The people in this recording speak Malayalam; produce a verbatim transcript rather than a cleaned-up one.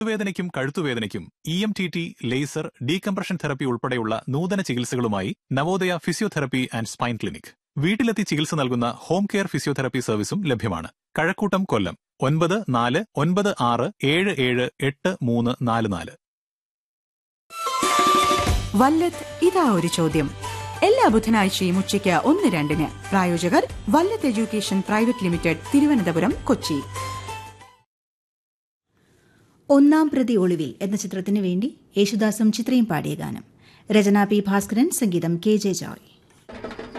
വേദനയ്ക്കും കഴുത്തുവേദനയ്ക്കും E M T T, laser, decompression therapy ഉൾപ്പെടെയുള്ള നൂതന ചികിത്സകളുമായി Navodaya physiotherapy and spine clinic. വീട്ടിലെത്തി ചികിത്സ നൽകുന്ന ഹോം കെയർ ഫിസിയോതെറപ്പി സർവീസും ലഭ്യമാണ്. കഴക്കൂട്ടം, കൊല്ലം. ഒൻപത് നാല് ഒൻപത് ആറ് ഏഴ് ഏഴ് എട്ട് മൂന്ന് നാല് നാല്. വല്ലത്ത് ഇതാ ഒരു ചോദ്യം. എല്ലാ ബുധനാഴ്ചയും ഉച്ചയ്ക്ക് ഒന്ന് രണ്ടിന്. പ്രായോജകർ Vallath education private limited, Thiruvananthapuram, Kochi. ഒന്നാം പ്രതി ഒളിവിൽ എന്ന ചിത്രത്തിന് വേണ്ടി യേശുദാസും ചിത്രയും പാടിയ ഗാനം. രചന പി ഭാസ്കരൻ, സംഗീതം കെ ജെ ജോയ്.